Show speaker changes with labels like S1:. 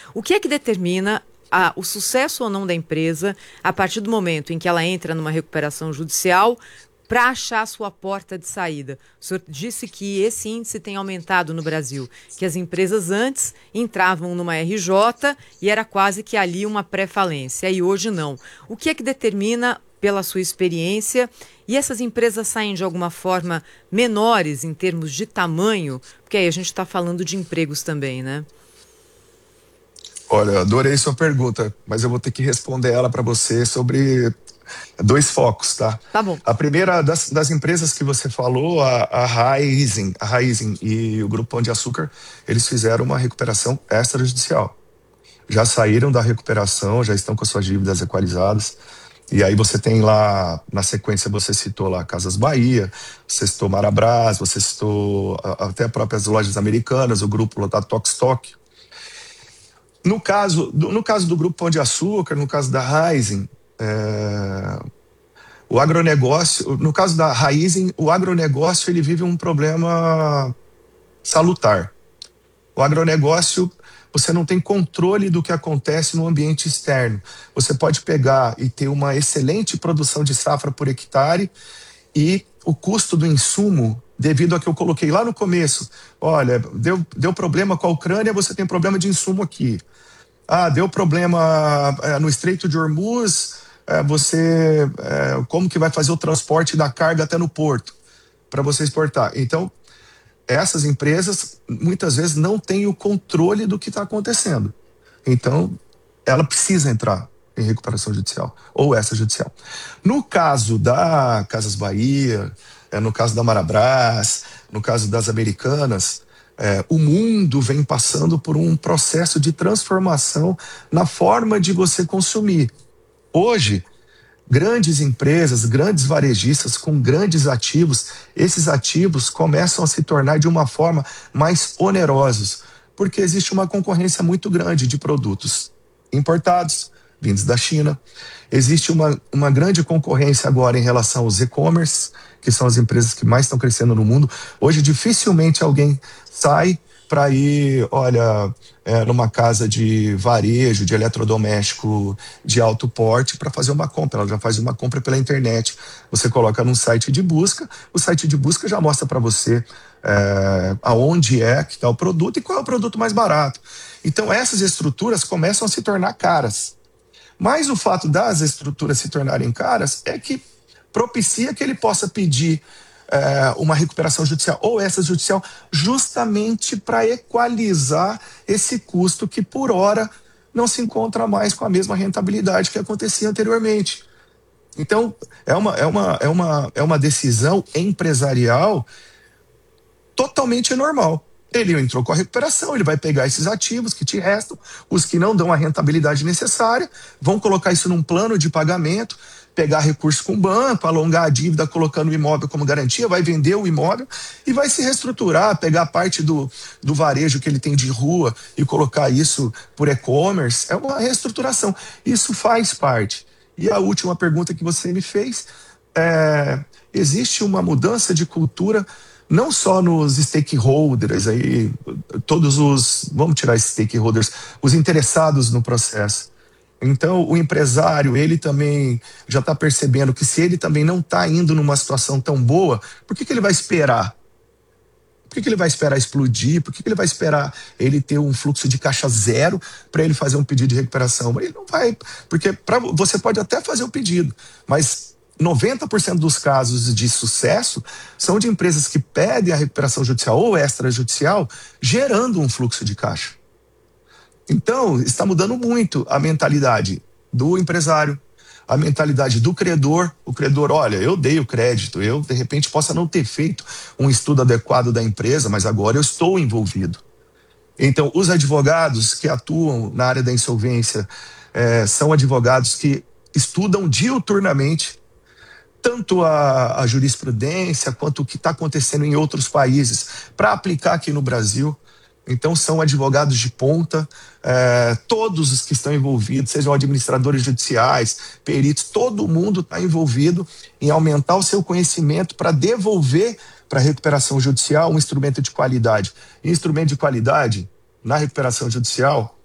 S1: O que é que determina o sucesso ou não da empresa a partir do momento em que ela entra numa recuperação judicial para achar a sua porta de saída? O senhor disse que esse índice tem aumentado no Brasil, que as empresas antes entravam numa RJ e era quase que ali uma pré-falência, e hoje não. O que é que determina, pela sua experiência, e essas empresas saem de alguma forma menores em termos de tamanho? Porque aí a gente está falando de empregos também, né?
S2: Olha, adorei sua pergunta, mas eu vou ter que responder ela para você sobre dois focos, tá?
S1: Tá bom.
S2: A primeira das empresas que você falou, a Raízen e o Grupo Pão de Açúcar, eles fizeram uma recuperação extrajudicial. Já saíram da recuperação, já estão com suas dívidas equalizadas. E aí você tem lá, na sequência, você citou lá Casas Bahia, você citou Marabras, você citou até próprias lojas americanas, o grupo da Tokstok. No caso do Grupo Pão de Açúcar, no caso da Raízen, o agronegócio, no caso da Raízen, o agronegócio ele vive um problema salutar. O agronegócio, você não tem controle do que acontece no ambiente externo. Você pode pegar e ter uma excelente produção de safra por hectare e o custo do insumo, devido a que eu coloquei lá no começo, olha, deu problema com a Ucrânia, você tem problema de insumo aqui. Deu problema no Estreito de Hormuz, como que vai fazer o transporte da carga até no porto para você exportar? Então, essas empresas muitas vezes não têm o controle do que está acontecendo. Então, ela precisa entrar em recuperação judicial ou extrajudicial. No caso da Casas Bahia, no caso da Marabras, no caso das Americanas, o mundo vem passando por um processo de transformação na forma de você consumir. Hoje, grandes empresas, grandes varejistas com grandes ativos, esses ativos começam a se tornar de uma forma mais onerosos, porque existe uma concorrência muito grande de produtos importados, vindos da China. Existe uma grande concorrência agora em relação aos e-commerce, que são as empresas que mais estão crescendo no mundo. Hoje, dificilmente alguém sai para ir, numa casa de varejo, de eletrodoméstico de alto porte para fazer uma compra. Ela já faz uma compra pela internet. Você coloca num site de busca, o site de busca já mostra para você aonde é que está o produto e qual é o produto mais barato. Então, essas estruturas começam a se tornar caras. Mas o fato das estruturas se tornarem caras é que propicia que ele possa pedir uma recuperação judicial ou extrajudicial justamente para equalizar esse custo que por hora não se encontra mais com a mesma rentabilidade que acontecia anteriormente. Então, é uma decisão empresarial totalmente normal. Ele entrou com a recuperação, ele vai pegar esses ativos que te restam, os que não dão a rentabilidade necessária, vão colocar isso num plano de pagamento, pegar recursos com o banco, alongar a dívida colocando o imóvel como garantia, vai vender o imóvel e vai se reestruturar, pegar parte do varejo que ele tem de rua e colocar isso por e-commerce. É uma reestruturação. Isso faz parte. E a última pergunta que você me fez, existe uma mudança de cultura não só nos stakeholders, aí, vamos tirar esses stakeholders, os interessados no processo. Então, o empresário, ele também já está percebendo que se ele também não está indo numa situação tão boa, por que ele vai esperar? Por que ele vai esperar explodir? Por que ele vai esperar ele ter um fluxo de caixa zero para ele fazer um pedido de recuperação? Ele não vai, porque você pode até fazer o pedido, mas 90% dos casos de sucesso são de empresas que pedem a recuperação judicial ou extrajudicial, gerando um fluxo de caixa. Então, está mudando muito a mentalidade do empresário, a mentalidade do credor. O credor, olha, eu dei o crédito, eu de repente possa não ter feito um estudo adequado da empresa, mas agora eu estou envolvido. Então, os advogados que atuam na área da insolvência são advogados que estudam diuturnamente tanto a jurisprudência quanto o que está acontecendo em outros países para aplicar aqui no Brasil. Então, são advogados de ponta, todos os que estão envolvidos, sejam administradores judiciais, peritos, todo mundo está envolvido em aumentar o seu conhecimento para devolver para a recuperação judicial um instrumento de qualidade. E instrumento de qualidade, na recuperação judicial,